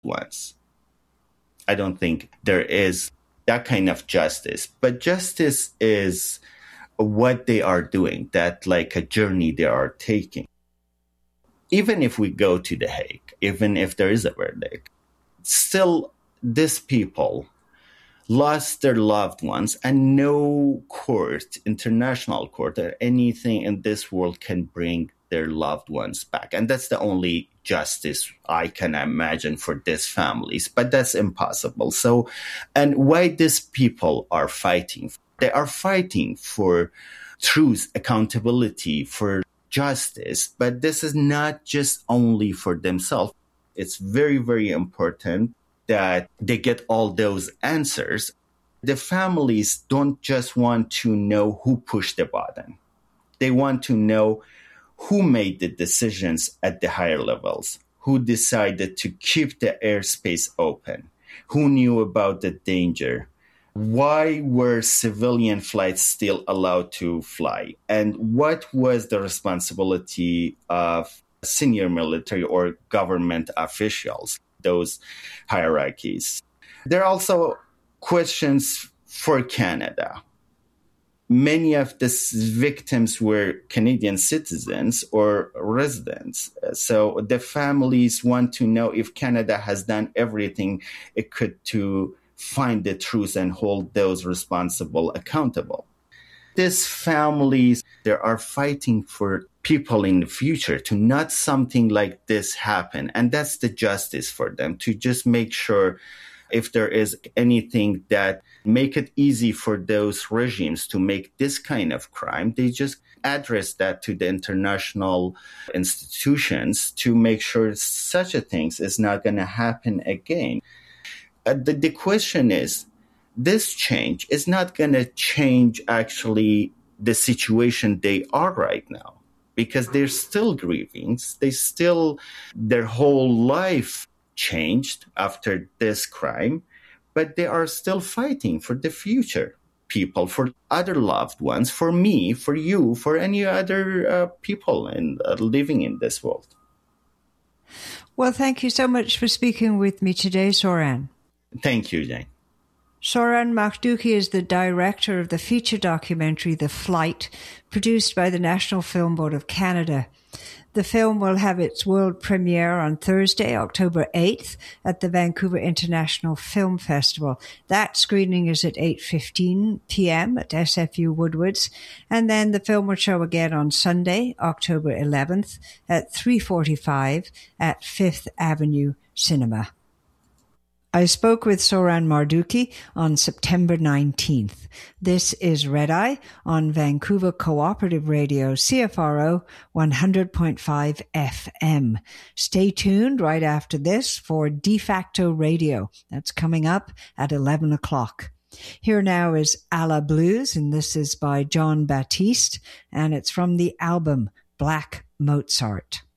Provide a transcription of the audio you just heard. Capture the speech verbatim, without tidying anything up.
ones. I don't think there is that kind of justice. But justice is what they are doing, that like a journey they are taking. Even if we go to The Hague, even if there is a verdict, still these people lost their loved ones, and no court, international court, or anything in this world can bring their loved ones back. And that's the only justice I can imagine for these families, but that's impossible. So, and why these people are fighting? They are fighting for truth, accountability, for justice, but this is not just only for themselves. It's very, very important that they get all those answers. The families don't just want to know who pushed the button. They want to know who made the decisions at the higher levels, who decided to keep the airspace open, who knew about the danger, why were civilian flights still allowed to fly, and what was the responsibility of senior military or government officials, those hierarchies. There are also questions for Canada. Many of these victims were Canadian citizens or residents. So the families want to know if Canada has done everything it could to find the truth and hold those responsible accountable. These families, they are fighting for people in the future to not something like this happen. And that's the justice for them, to just make sure if there is anything that make it easy for those regimes to make this kind of crime, they just address that to the international institutions to make sure such a thing is not going to happen again. Uh, the, the question is, this change is not going to change actually the situation they are right now, because they're still grieving. They still, their whole life changed after this crime, but they are still fighting for the future people, for other loved ones, for me, for you, for any other uh, people in, uh, living in this world. Well, thank you so much for speaking with me today, Soran. Thank you, Jane. Soran Marduki is the director of the feature documentary The Flight, produced by the National Film Board of Canada. The film will have its world premiere on Thursday, October eighth, at the Vancouver International Film Festival. That screening is at eight fifteen p.m. at S F U Woodwards, and then the film will show again on Sunday, October eleventh, at three forty-five at Fifth Avenue Cinema. I spoke with Soran Marduki on September nineteenth. This is Red Eye on Vancouver Cooperative Radio, C F R O one hundred point five F M. Stay tuned right after this for De Facto Radio. That's coming up at eleven o'clock. Here now is A La Blues, and this is by John Baptiste, and it's from the album Black Mozart.